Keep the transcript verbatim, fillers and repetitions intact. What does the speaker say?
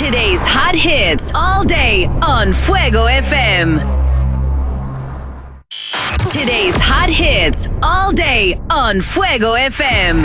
Today's hot hits all day on Fuego F M. Today's hot hits all day on Fuego F M.